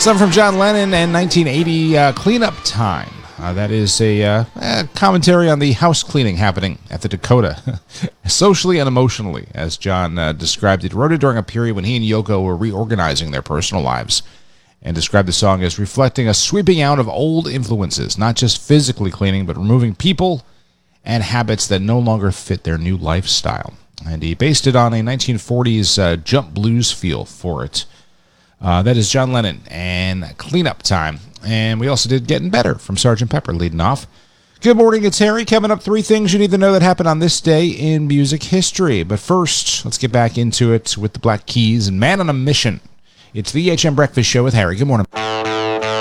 Something from John Lennon and 1980, Cleanup Time. That is a commentary on the house cleaning happening at the Dakota, socially and emotionally, as John described it. He wrote it during a period when he and Yoko were reorganizing their personal lives, and described the song as reflecting a sweeping out of old influences, not just physically cleaning, but removing people and habits that no longer fit their new lifestyle. And he based it on a 1940s jump blues feel for it. That is John Lennon and Cleanup Time. And we also did Getting Better from Sgt. Pepper leading off. Good morning, it's Harry. Coming up, 3 things you need to know that happened on this day in music history. But first, let's get back into it with the Black Keys and Man on a Mission. It's the EHM Breakfast Show with Harry. Good morning.